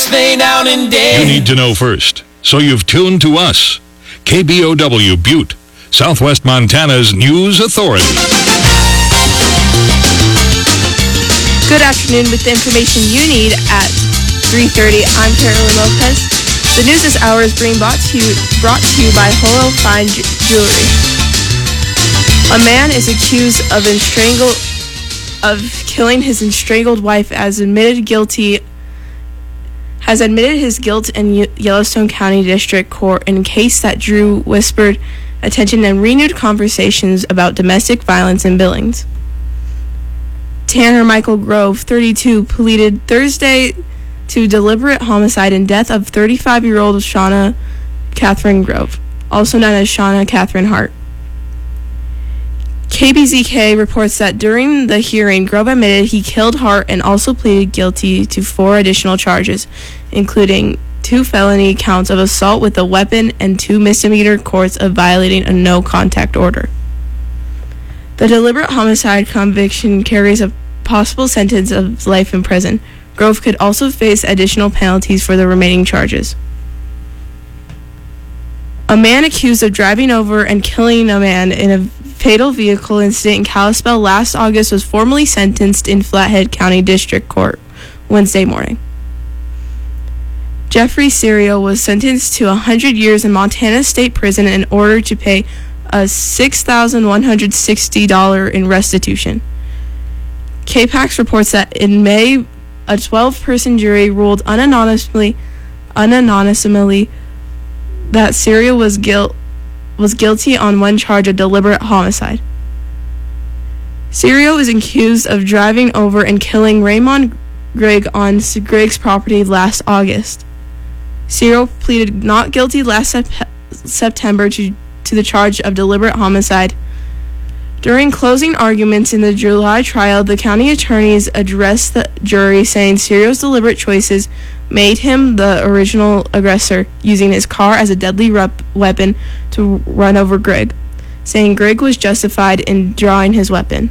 lay down and dead. You need to know first, so you've tuned to us. KBOW Butte, Southwest Montana's news authority. Good afternoon with the information you need at 3:30. I'm Carolyn Lopez. The news this hour is being brought to you by Holo Fine Jewelry. A man is accused of killing his strangled wife has admitted his guilt in Yellowstone County District Court in a case that drew whispered attention and renewed conversations about domestic violence in Billings. Tanner Michael Grove, 32, pleaded Thursday to deliberate homicide and death of 35-year-old Shauna Catherine Grove, also known as Shauna Catherine Hart. KBZK reports that during the hearing, Grove admitted he killed Hart and also pleaded guilty to 4 additional charges, including 2 felony counts of assault with a weapon and 2 misdemeanor counts of violating a no-contact order. The deliberate homicide conviction carries a possible sentence of life in prison. Grove could also face additional penalties for the remaining charges. A man accused of driving over and killing a man in a fatal vehicle incident in Kalispell last August was formally sentenced in Flathead County District Court Wednesday morning. Jeffrey Serio was sentenced to 100 years in Montana State Prison in order to pay a $6,160 in restitution. KPAX reports that in May, a 12-person jury ruled unanimously that Serio was guilty on one charge of deliberate homicide. Serio is accused of driving over and killing Raymond Gregg on Gregg's property last August. Serio pleaded not guilty last September to the charge of deliberate homicide. During closing arguments in the July trial, the county attorneys addressed the jury, saying Serio's deliberate choices made him the original aggressor, using his car as a deadly weapon to run over Gregg, saying Gregg was justified in drawing his weapon.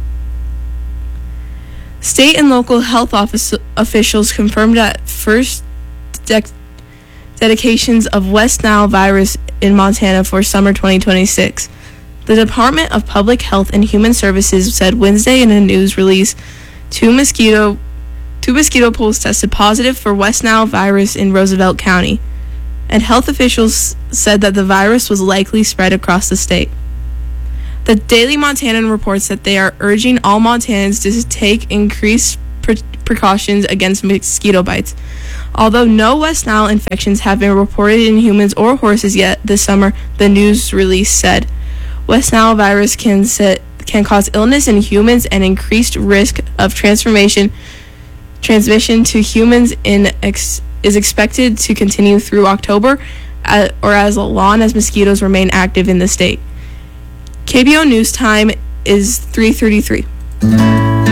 State and local health officials confirmed that first dedications of West Nile virus in Montana for summer 2026. The Department of Public Health and Human Services said Wednesday in a news release, two mosquito pools tested positive for West Nile virus in Roosevelt County, and health officials said that the virus was likely spread across the state. The Daily Montanan reports that they are urging all Montanans to take increased precautions against mosquito bites. Although no West Nile infections have been reported in humans or horses yet this summer, the news release said West Nile virus can cause illness in humans and increased risk of transmission to humans is expected to continue through October or as long as mosquitoes remain active in the state. KBO News Time is 3:33.